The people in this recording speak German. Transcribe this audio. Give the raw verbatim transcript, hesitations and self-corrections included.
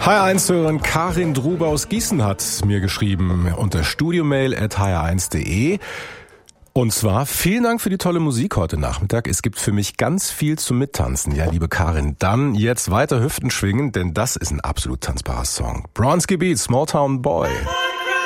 H R eins hören, Karin Druber aus Gießen hat mir geschrieben unter studiomail at h r eins punkt de. Und zwar, vielen Dank für die tolle Musik heute Nachmittag. Es gibt für mich ganz viel zum Mittanzen. Ja, liebe Karin, dann jetzt weiter Hüften schwingen, denn das ist ein absolut tanzbarer Song. Bronski Beat, Small Town Boy.